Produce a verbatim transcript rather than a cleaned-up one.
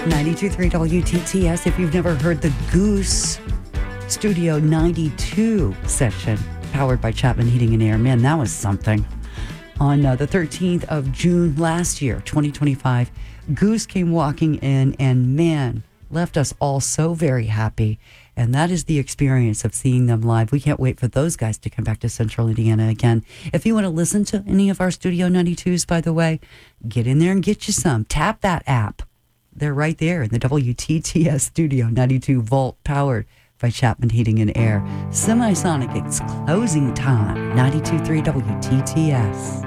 ninety-two point three W T T S. If you've never heard the Goose Studio ninety-two session, powered by Chapman Heating and Air, man, that was something. On uh, the thirteenth of June last year, twenty twenty-five, Goose came walking in and, man, left us all so very happy. And that is the experience of seeing them live. We can't wait for those guys to come back to Central Indiana again. If you want to listen to any of our Studio ninety-twos, by the way, get in there and get you some. Tap that app. They're right there in the W T T S Studio ninety-two Vault, powered by Chapman Heating and Air. Semisonic, it's closing time. ninety-two point three W T T S.